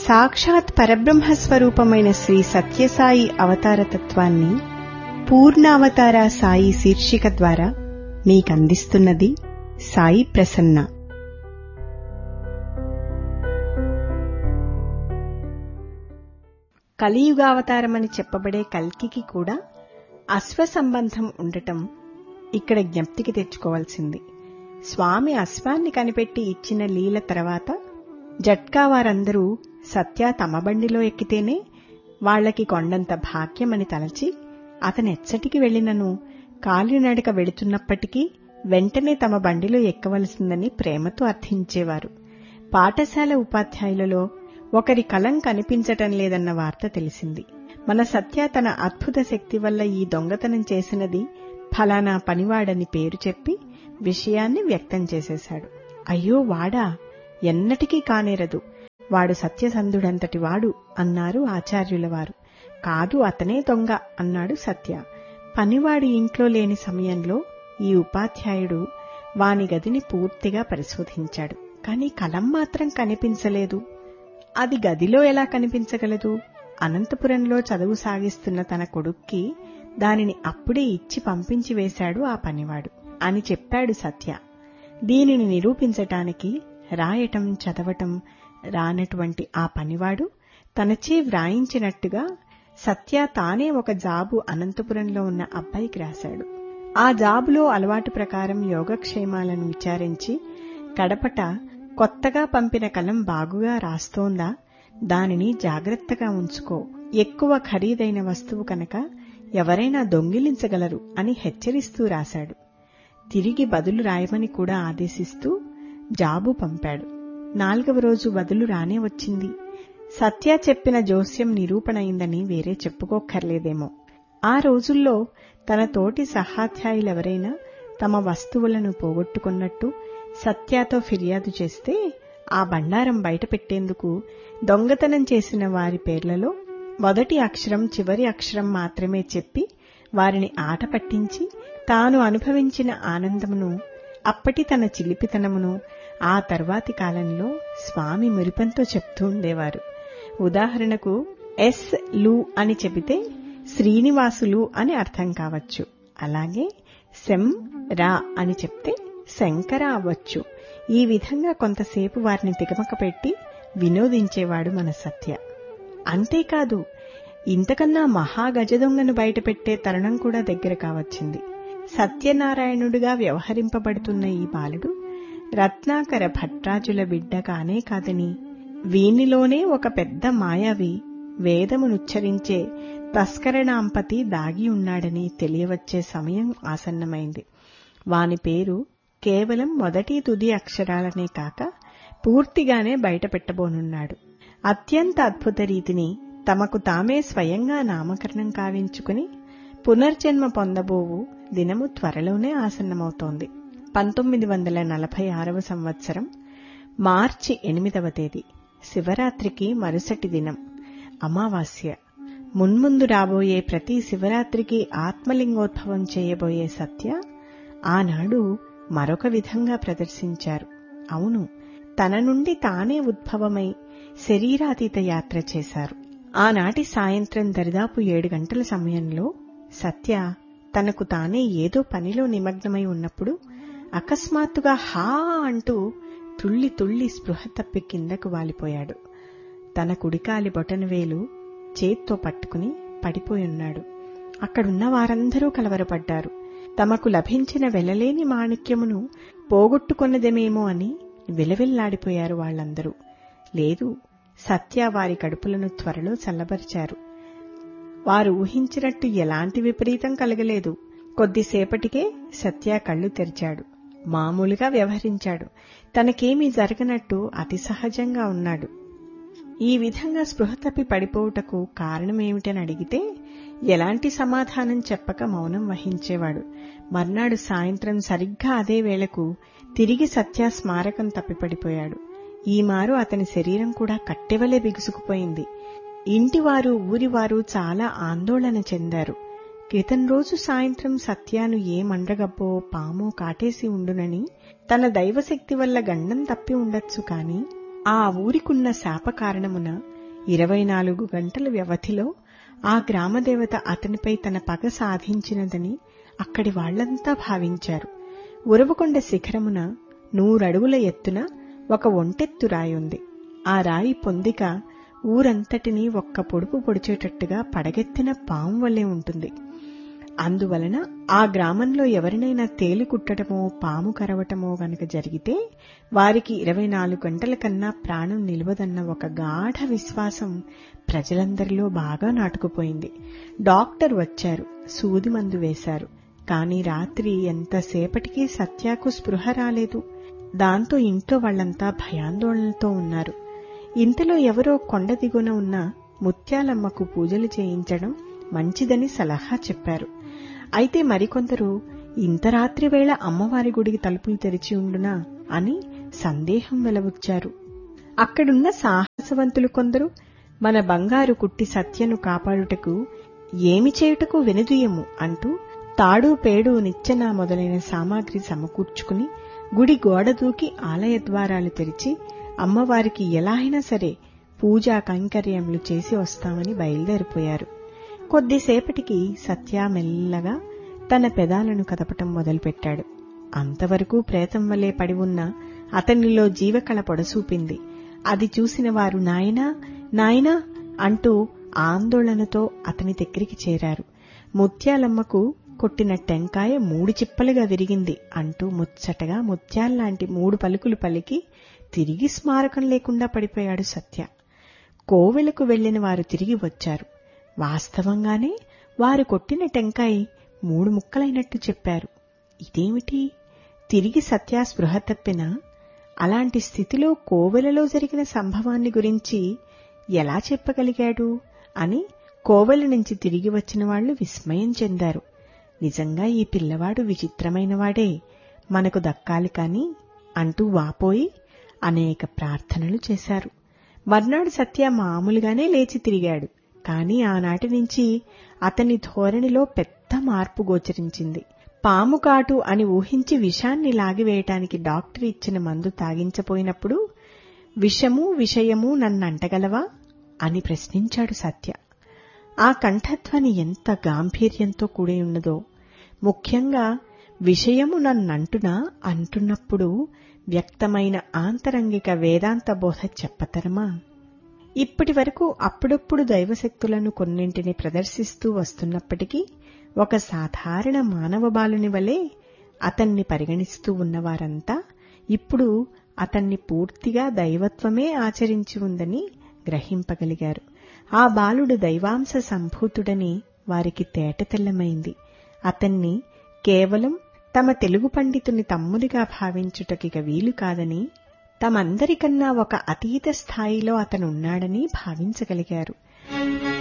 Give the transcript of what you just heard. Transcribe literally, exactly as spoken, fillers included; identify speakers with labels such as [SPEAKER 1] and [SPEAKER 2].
[SPEAKER 1] సాక్షాత్ పరబ్రహ్మస్వరూపమైన శ్రీ సత్యసాయి అవతారతత్వాన్ని పూర్ణావతార సాయి శీర్షిక ద్వారా మీకందిస్తున్నది సాయి ప్రసన్న. కలియుగావతారమని చెప్పబడే కల్కికి కూడా అశ్వ సంబంధం ఉండటం ఇక్కడ జ్ఞప్తికి తెచ్చుకోవాల్సింది. స్వామి అశ్వాన్ని కనిపెట్టి ఇచ్చిన లీల తర్వాత జట్కా వారందరూ సత్య తమ బండిలో ఎక్కితేనే వాళ్లకి కొండంత భాగ్యమని తలచి అతనెచ్చటికి వెళ్లినను కాలినడక వెళుతున్నప్పటికీ వెంటనే తమ బండిలో ఎక్కవలసిందని ప్రేమతో అర్థించేవారు. పాఠశాల ఉపాధ్యాయులలో ఒకరి కలం కనిపించటం లేదన్న వార్త తెలిసింది. మన సత్య తన అద్భుత శక్తి వల్ల ఈ దొంగతనం చేసినది ఫలానా పనివాడని పేరు చెప్పి విషయాన్ని వ్యక్తం చేసేశాడు. అయ్యో వాడా, ఎన్నటికీ కానేరదు, వాడు సత్యసంధుడంతటి వాడు అన్నారు ఆచార్యుల వారు. కాదు, అతనే దొంగ అన్నాడు సత్య. పనివాడి ఇంట్లో లేని సమయంలో ఈ ఉపాధ్యాయుడు వాని గదిని పూర్తిగా పరిశోధించాడు. కాని కలం మాత్రం కనిపించలేదు. అది గదిలో ఎలా కనిపించగలదు? అనంతపురంలో చదువు సాగిస్తున్న తన కొడుక్కి దానిని అప్పుడే ఇచ్చి పంపించి వేశాడు ఆ పనివాడు అని చెప్పాడు సత్య. దీనిని నిరూపించటానికి రాయటం చదవటం రానటువంటి ఆ పనివాడు తనచే వ్రాయించినట్టుగా సత్య తానే ఒక జాబు అనంతపురంలో ఉన్న అబ్బాయికి రాశాడు. ఆ జాబులో అలవాటు ప్రకారం యోగక్షేమాలను విచారించి కడపట కొత్తగా పంపిన కలం బాగుగా రాస్తోందా, దానిని జాగ్రత్తగా ఉంచుకో, ఎక్కువ ఖరీదైన వస్తువు కనుక ఎవరైనా దొంగిలించగలరు అని హెచ్చరిస్తూ రాశాడు. తిరిగి బదులు రాయమని కూడా ఆదేశిస్తూ జాబు పంపాడు. నాలుగవ రోజు బదులు రానే వచ్చింది. సత్య చెప్పిన జోస్యం నిరూపణయిందని వేరే చెప్పుకోక్కర్లేదేమో. ఆ రోజుల్లో తన తోటి సహాధ్యాయులెవరైనా తమ వస్తువులను పోగొట్టుకున్నట్టు సత్యతో ఫిర్యాదు చేస్తే ఆ బండారం బయట పెట్టేందుకు దొంగతనం చేసిన వారి పేర్లలో మొదటి అక్షరం చివరి అక్షరం మాత్రమే చెప్పి వారిని ఆట పట్టించి తాను అనుభవించిన ఆనందమును, అప్పటి తన చిలిపితనమును ఆ తర్వాతి కాలంలో స్వామి మురిపంతో చెప్తూ ఉండేవారు. ఉదాహరణకు ఎస్ లు అని చెబితే శ్రీనివాసులు అని అర్థం కావచ్చు. అలాగే శం రా అని చెప్తే శంకర అవ్వచ్చు. ఈ విధంగా కొంతసేపు వారిని తికమక పెట్టి వినోదించేవాడు మన సత్య. అంతేకాదు, ఇంతకన్నా మహాగజదొంగను బయటపెట్టే తరుణం కూడా దగ్గర కావచ్చింది. సత్యనారాయణుడిగా వ్యవహరింపబడుతున్న ఈ బాలుడు రత్నాకర భట్రాజుల బిడ్డ కానే కాదని, వీనిలోనే ఒక పెద్ద మాయావి వేదమునుచ్చరించే తస్కరణాంపతి దాగి ఉన్నాడని తెలియవచ్చే సమయం ఆసన్నమైంది. వాని పేరు కేవలం మొదటి తుది అక్షరాలనే కాక పూర్తిగానే బయటపెట్టబోనున్నాడు. అత్యంత అద్భుత రీతిని తమకు తామే స్వయంగా నామకరణం కావించుకుని పునర్జన్మ పొందబోవు దినము త్వరలోనే ఆసన్నమవుతోంది. పంతొమ్మిది వందల నలభై ఆరవ సంవత్సరం మార్చి ఎనిమిదవ తేదీ శివరాత్రికి మరుసటి దినం అమావాస్య. మున్ముందు రాబోయే ప్రతి శివరాత్రికి ఆత్మలింగోద్భవం చేయబోయే సత్య ఆనాడు మరొక విధంగా ప్రదర్శించారు. అవును, తన నుండి తానే ఉద్భవమై శరీరాతీత యాత్ర చేశారు. ఆనాటి సాయంత్రం దరిదాపు ఏడు గంటల సమయంలో సత్య తనకు తానే ఏదో పనిలో నిమగ్నమై ఉన్నప్పుడు అకస్మాత్తుగా హా అంటూ తుళ్లి తుళ్లి స్పృహ తప్పి కిందకు వాలిపోయాడు. తన కుడికాలి బొటనవేలు చేత్తో పట్టుకుని పడిపోయున్నాడు. అక్కడున్న వారందరూ కలవరపడ్డారు. తమకు లభించిన వెలలేని మాణిక్యమును పోగొట్టుకున్నదేమేమో అని విలవిల్లాడిపోయారు వాళ్లందరూ. లేదు, సత్య వారి కడుపులను త్వరలో చల్లబరిచారు. వారు ఊహించినట్టు ఎలాంటి విపరీతం కలగలేదు. కొద్దిసేపటికే సత్య కళ్లు తెరిచాడు. మామూలుగా వ్యవహరించాడు. తనకేమీ జరగనట్టు అతి సహజంగా ఉన్నాడు. ఈ విధంగా స్పృహ తప్పి పడిపోవుటకు కారణమేమిటని అడిగితే ఎలాంటి సమాధానం చెప్పక మౌనం వహించేవాడు. మర్నాడు సాయంత్రం సరిగ్గా అదే వేళకు తిరిగి సత్య స్మారకం తప్పిపడిపోయాడు. ఈమారు అతని శరీరం కూడా కట్టెవలే బిగుసుకుపోయింది. ఇంటివారు ఊరివారు చాలా ఆందోళన చెందారు. క్రితం రోజు సాయంత్రం సత్యాను ఏ మండ్రగబ్బో పామో కాటేసి ఉండునని తన దైవశక్తి వల్ల గండం తప్పి ఉండొచ్చు కాని ఆ ఊరికున్న శాప కారణమున ఇరవై నాలుగు గంటల వ్యవధిలో ఆ గ్రామదేవత అతనిపై తన పగ సాధించినదని అక్కడి వాళ్లంతా భావించారు. ఉరవకొండ శిఖరమున నూరడుగుల ఎత్తున ఒక ఒంటెత్తు రాయి ఉంది. ఆ రాయి పొందిక ఊరంతటినీ ఒక్క పొడుపు పొడిచేటట్టుగా పడగెత్తిన పాము వల్లే ఉంటుంది. అందువలన ఆ గ్రామంలో ఎవరినైనా తేలి కుట్టడమో పాము కరవటమో గనక జరిగితే వారికి ఇరవై నాలుగు గంటల కన్నా ప్రాణం నిలవదన్న ఒక గాఢ విశ్వాసం ప్రజలందరిలో బాగా నాటుకుపోయింది. డాక్టర్ వచ్చారు, సూది మందు వేశారు. కాని రాత్రి ఎంతసేపటికి సత్యాకు స్పృహ రాలేదు. దాంతో ఇంట్లో వాళ్లంతా భయాందోళనలతో ఉన్నారు. ఇంతలో ఎవరో కొండ దిగున ఉన్న ముత్యాలమ్మకు పూజలు చేయించడం మంచిదని సలహా చెప్పారు. అయితే మరికొందరు ఇంత రాత్రి వేళ అమ్మవారి గుడికి తలుపులు తెరిచి ఉండునా అని సందేహం వెలబుచ్చారు. అక్కడున్న సాహసవంతులు కొందరు మన బంగారు కుట్టి సత్యను కాపాడుటకు ఏమి చేయుటకు వెనుదీయము అంటూ తాడు పేడు నిచ్చెన మొదలైన సామాగ్రి సమకూర్చుకుని గుడి గోడ దూకి ఆలయ ద్వారాలు తెరిచి అమ్మవారికి ఎలా అయినా సరే పూజా కైంకర్యములు చేసి వస్తామని బయలుదేరిపోయారు. కొద్దిసేపటికి సత్య మెల్లగా తన పెదాలను కదపటం మొదలుపెట్టాడు. అంతవరకు ప్రేతం వలె పడి ఉన్న అతనిలో జీవకళ పొడసూపింది. అది చూసిన వారు నాయనా నాయనా అంటూ ఆందోళనతో అతని దగ్గరికి చేరారు. ముత్యాలమ్మకు కొట్టిన టెంకాయ మూడు చిప్పలుగా విరిగింది అంటూ ముచ్చటగా ముత్యాల్లాంటి మూడు పలుకులు పలికి తిరిగి స్మారకం లేకుండా పడిపోయాడు సత్య. కోవెలకు వెళ్లిన వారు తిరిగి వచ్చారు. వాస్తవంగానే వారు కొట్టిన టెంకాయ మూడు ముక్కలైనట్టు చెప్పారు. ఇదేమిటి? తిరిగి సత్య స్పృహ తప్పినా అలాంటి స్థితిలో కోవెలలో జరిగిన సంభవాన్ని గురించి ఎలా చెప్పగలిగాడు అని కోవెల నుంచి తిరిగి వచ్చిన వాళ్లు విస్మయం చెందారు. నిజంగా ఈ పిల్లవాడు విచిత్రమైనవాడే, మనకు దక్కాలి కాని అంటూ వాపోయి అనేక ప్రార్థనలు చేశారు. మర్నాడు సత్య మామూలుగానే లేచి తిరిగాడు. కాని ఆనాటి నుంచి అతని ధోరణిలో పెద్ద మార్పు గోచరించింది. పాము కాటు అని ఊహించి విషాన్ని లాగివేయటానికి డాక్టర్ ఇచ్చిన మందు తాగించపోయినప్పుడు విషము విషయము నన్నంటగలవా అని ప్రశ్నించాడు సత్య. ఆ కంఠధ్వని ఎంత గాంభీర్యంతో కూడి ఉన్నదో. ముఖ్యంగా విషయము నన్నంటునా అంటున్నప్పుడు వ్యక్తమైన ఆంతరంగిక వేదాంత బోధ చెప్పతరమా? ఇప్పటి వరకు అప్పుడప్పుడు దైవశక్తులను కొన్నింటిని ప్రదర్శిస్తూ వస్తున్నప్పటికీ ఒక సాధారణ మానవ బాలుని వలె అతన్ని పరిగణిస్తూ ఉన్నవారంతా ఇప్పుడు అతన్ని పూర్తిగా దైవత్వమే ఆచరించి ఉందని గ్రహింపగలిగారు. ఆ బాలుడు దైవాంశ సంభూతుడని వారికి తేటతెల్లమైంది. అతన్ని కేవలం తమ తెలుగు పండితుని తమ్ముడిగా భావించుటకిక వీలు కాదని, తమందరికన్నా ఒక అతీత స్థాయిలో అతనున్నాడని భావించగలిగారు.